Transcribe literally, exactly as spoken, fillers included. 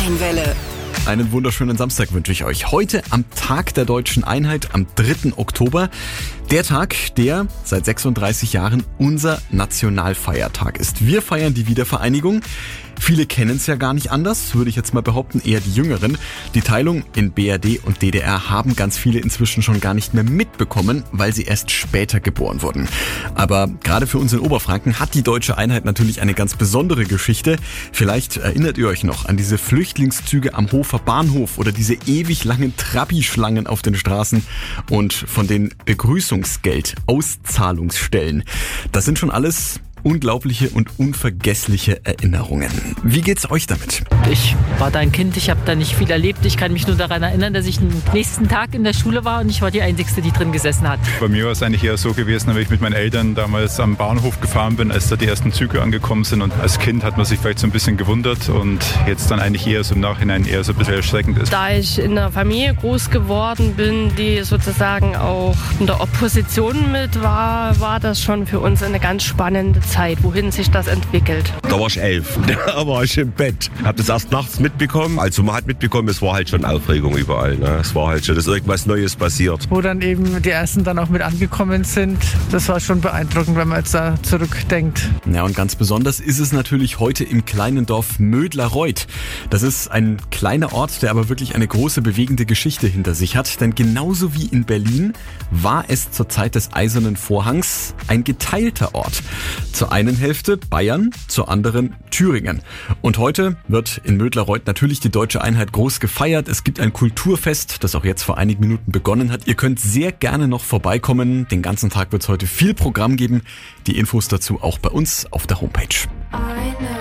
Rheinwelle. Einen wunderschönen Samstag wünsche ich euch. Heute am Tag der Deutschen Einheit, am dritten Oktober. Der Tag, der seit sechsunddreißig Jahren unser Nationalfeiertag ist. Wir feiern die Wiedervereinigung. Viele kennen es ja gar nicht anders, würde ich jetzt mal behaupten, eher die Jüngeren. Die Teilung in B R D und D D R haben ganz viele inzwischen schon gar nicht mehr mitbekommen, weil sie erst später geboren wurden. Aber gerade für uns in Oberfranken hat die Deutsche Einheit natürlich eine ganz besondere Geschichte. Vielleicht erinnert ihr euch noch an diese Flüchtlingszüge am Hofer Bahnhof oder diese ewig langen Trabi-Schlangen auf den Straßen und von den Begrüßungsgeld-Auszahlungsstellen. Das sind schon alles unglaubliche und unvergessliche Erinnerungen. Wie geht's euch damit? Ich war da ein Kind, ich habe da nicht viel erlebt. Ich kann mich nur daran erinnern, dass ich den nächsten Tag in der Schule war und ich war die Einzige, die drin gesessen hat. Bei mir war es eigentlich eher so gewesen, wenn ich mit meinen Eltern damals am Bahnhof gefahren bin, als da die ersten Züge angekommen sind. Und als Kind hat man sich vielleicht so ein bisschen gewundert und jetzt dann eigentlich eher so im Nachhinein eher so ein bisschen erschreckend ist. Da ich in einer Familie groß geworden bin, die sozusagen auch in der Opposition mit war, war das schon für uns eine ganz spannende Zeit. Zeit, wohin sich das entwickelt. Da war ich elf, da war ich im Bett. Hab das erst nachts mitbekommen. Also man hat mitbekommen, es war halt schon Aufregung überall. Ne? Es war halt schon, dass irgendwas Neues passiert. Wo dann eben die Ersten dann auch mit angekommen sind, das war schon beeindruckend, wenn man jetzt da zurückdenkt. Ja, und ganz besonders ist es natürlich heute im kleinen Dorf Mödlareuth. Das ist ein kleiner Ort, der aber wirklich eine große bewegende Geschichte hinter sich hat. Denn genauso wie in Berlin war es zur Zeit des Eisernen Vorhangs ein geteilter Ort. Zur einen Hälfte Bayern, zur anderen Thüringen. Und heute wird in Mödlareuth natürlich die Deutsche Einheit groß gefeiert. Es gibt ein Kulturfest, das auch jetzt vor einigen Minuten begonnen hat. Ihr könnt sehr gerne noch vorbeikommen. Den ganzen Tag wird es heute viel Programm geben. Die Infos dazu auch bei uns auf der Homepage. Eine